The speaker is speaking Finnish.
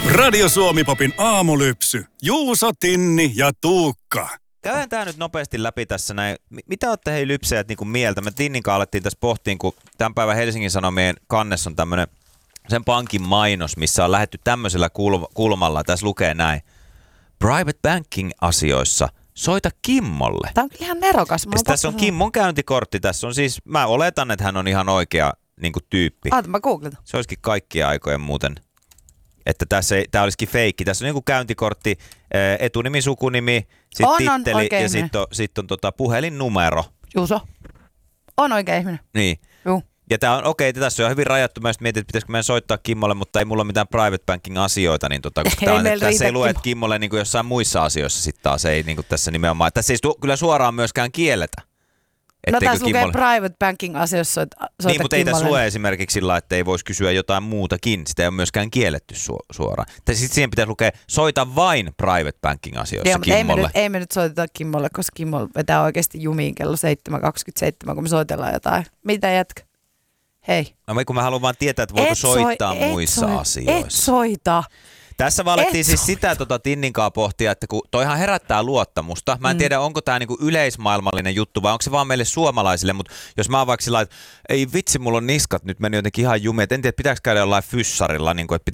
Radio Suomi-popin aamulypsy. Juuso, Tinni ja Tuukka. Käydään tää nyt nopeasti läpi tässä näin. Mitä olette hei lypsäjät niinku mieltä? Me Tinnin kanssa alettiin tässä pohtiin, kun tämän päivän Helsingin Sanomien kannessa on tämmönen sen pankin mainos, missä on lähdetty tämmöisellä kulmalla. Tässä lukee näin. Private banking asioissa soita Kimmolle. Tämä on kyllä ihan nerokas. Tässä on Kimmon käyntikortti. Tässä on siis, mä oletan, että hän on ihan oikea niinku tyyppi. Mä googletan. Se olisikin kaikkien aikojen muuten. Että tää olisikin feikki. Tässä on niinku käyntikortti, etunimi, sukunimi, sitten titteli ja sitten on puhelinnumero. Juuso. On oikea ihminen. Niin. Juu. Ja tää on tässä on hyvin rajattu. Mä mietin, että pitäisikö meidän soittaa Kimmolle, mutta ei mulla ole mitään private banking asioita, niin koska tässä ei lue, että Kimmolle niin kuin jossain muissa asioissa sitten taas ei niin kuin tässä nimenomaan. Tässä ei kyllä suoraan myöskään kielletä. No tässä lukee private banking asioissa soita niin, mutta ei tässä Kimmolle. lue esimerkiksi sillä, että ei voisi kysyä jotain muutakin. Sitä ei ole myöskään kielletty suoraan. Sitten siihen pitäisi lukea, soita vain private banking asioissa joo, Kimmolle. Ei me nyt soiteta Kimmolle, koska Kimmo vetää oikeasti jumiin kello 7.27, kun me soitellaan jotain. Mitä jätkä? Hei. No kun mä haluan vaan tietää, että voiko soittaa muissa asioissa. Et soita. Tässä valettiin siis sitä Tinninkaa pohtia, että kun toihan herättää luottamusta. Mä en tiedä, onko tämä niinku yleismaailmallinen juttu vai onko se vaan meille suomalaisille, mutta jos mä oon vaikka sillä että ei vitsi, mulla on niskat nyt meni jotenkin ihan jumiin, että en tiedä, pitääkö käydä jollain fyssarilla, niin kuin, että